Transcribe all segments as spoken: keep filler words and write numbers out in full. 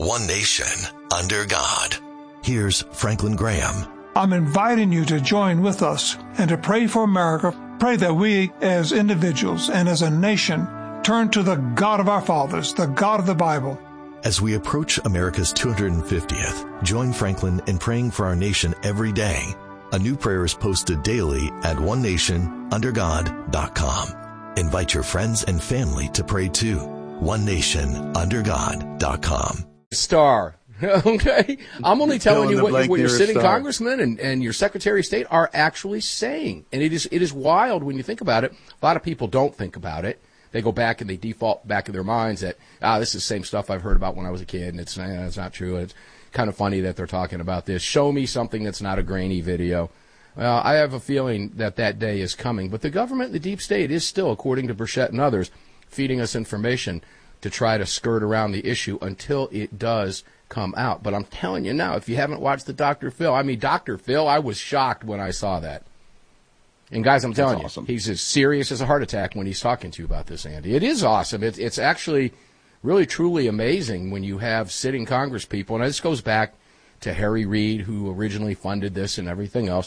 one nation, under God. Here's Franklin Graham. I'm inviting you to join with us and to pray for America. Pray that we as individuals and as a nation turn to the God of our fathers, the God of the Bible. As we approach America's two hundred fiftieth, join Franklin in praying for our nation every day. A new prayer is posted daily at one nation under god dot com. Invite your friends and family to pray too. one nation under god dot com. Star. Okay? I'm only telling you what, what your sitting star. congressman and, and your secretary of state are actually saying. And it is it is wild when you think about it. A lot of people don't think about it. They go back and they default back in their minds that, ah, this is the same stuff I've heard about when I was a kid, and it's, eh, it's not true. It's kind of funny that they're talking about this. Show me something that's not a grainy video. Well, I have a feeling that that day is coming. But the government, the deep state, is still, according to Burchett and others, feeding us information to try to skirt around the issue until it does come out. But I'm telling you now, if you haven't watched the Doctor Phil, I mean, Doctor Phil, I was shocked when I saw that. And, guys, I'm telling awesome. you, he's as serious as a heart attack when he's talking to you about this, Andy. It is awesome. It, it's actually really, truly amazing when you have sitting Congress people. And this goes back to Harry Reid, who originally funded this and everything else.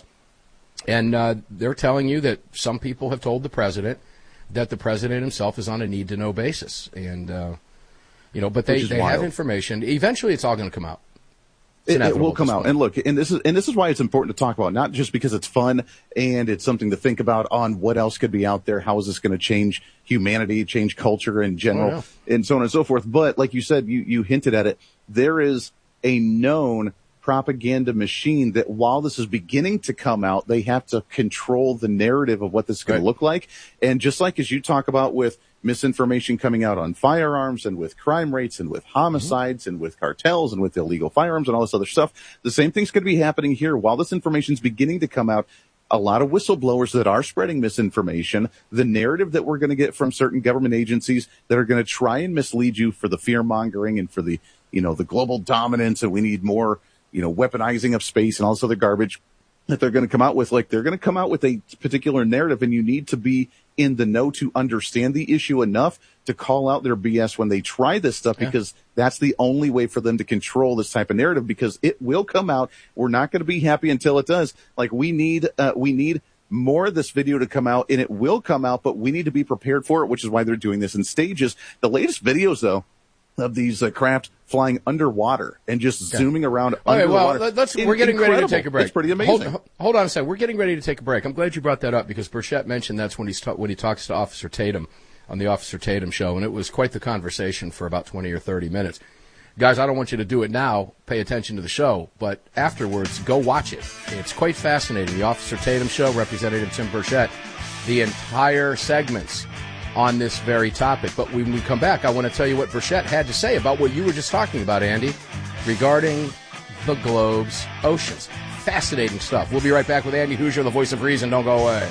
And uh, they're telling you that some people have told the president that the president himself is on a need-to-know basis. And, uh, you know, but they, they have information. Eventually, it's all going to come out. It, it will come out. And look, and this is and this is why it's important to talk about, not just because it's fun and it's something to think about on what else could be out there, how is this going to change humanity, change culture in general, oh, yeah. and so on and so forth. But like you said, you, you hinted at it, there is a known propaganda machine that while this is beginning to come out, they have to control the narrative of what this is going right. to look like. And just like as you talk about with misinformation coming out on firearms and with crime rates and with homicides mm-hmm. and with cartels and with illegal firearms and all this other stuff, the same thing's going to be happening here. While this information is beginning to come out, a lot of whistleblowers that are spreading misinformation, the narrative that we're going to get from certain government agencies that are going to try and mislead you for the fear mongering and for the, you know, the global dominance, and we need more, you know, weaponizing of space and all this other garbage that they're going to come out with. Like, they're going to come out with a particular narrative, and you need to be in the know to understand the issue enough to call out their B S when they try this stuff, yeah. because that's the only way for them to control this type of narrative, because it will come out. We're not going to be happy until it does. Like, we need, uh, we need more of this video to come out, and it will come out, but we need to be prepared for it, which is why they're doing this in stages. The latest videos, though, of these uh, craft flying underwater and just okay. zooming around okay, underwater. Well, let's, we're getting Incredible. ready to take a break. It's pretty amazing. Hold, hold on a second. We're getting ready to take a break. I'm glad you brought that up, because Burchett mentioned that's when he's ta- when he talks to Officer Tatum on the Officer Tatum show, and it was quite the conversation for about twenty or thirty minutes. Guys, I don't want you to do it now. Pay attention to the show, but afterwards, go watch it. It's quite fascinating. The Officer Tatum show, Representative Tim Burchett, the entire segments on this very topic. But when we come back, I want to tell you what Burchett had to say about what you were just talking about, Andy, regarding the globe's oceans. Fascinating stuff. We'll be right back with Andy Hoosier, the voice of reason. Don't go away.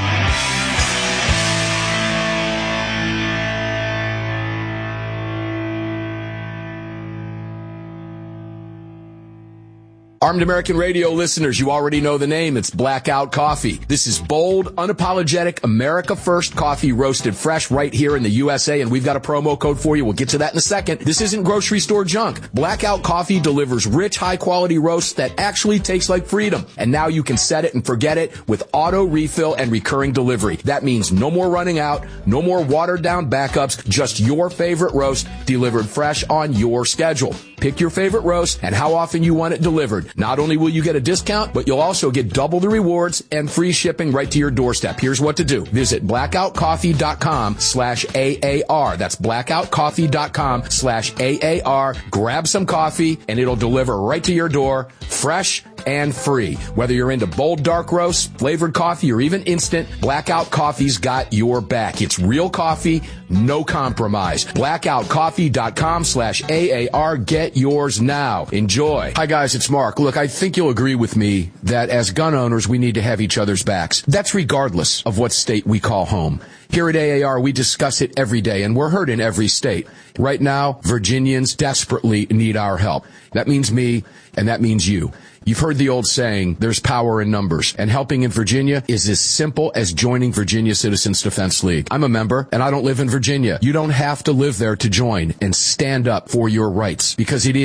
Armed American Radio listeners, you already know the name. It's Blackout Coffee. This is bold, unapologetic, America First coffee roasted fresh right here in the U S A, and we've got a promo code for you. We'll get to that in a second. This isn't grocery store junk. Blackout Coffee delivers rich, high-quality roasts that actually taste like freedom. And now you can set it and forget it with auto refill and recurring delivery. That means no more running out, no more watered-down backups, just your favorite roast delivered fresh on your schedule. Pick your favorite roast and how often you want it delivered. Not only will you get a discount, but you'll also get double the rewards and free shipping right to your doorstep. Here's what to do. Visit blackoutcoffee.com slash AAR. That's blackoutcoffee.com slash AAR. Grab some coffee, and it'll deliver right to your door, fresh and free. Whether you're into bold dark roast, flavored coffee, or even instant, Blackout Coffee's got your back. It's real coffee, no compromise. blackoutcoffee.com slash AAR. Get yours now. Enjoy. Hi, guys. It's Mark. Look, I think you'll agree with me that as gun owners, we need to have each other's backs. That's regardless of what state we call home. Here at A A R, we discuss it every day, and we're heard in every state. Right now, Virginians desperately need our help. That means me, and that means you. You've heard the old saying, there's power in numbers, and helping in Virginia is as simple as joining Virginia Citizens Defense League. I'm a member, and I don't live in Virginia. You don't have to live there to join and stand up for your rights, because it is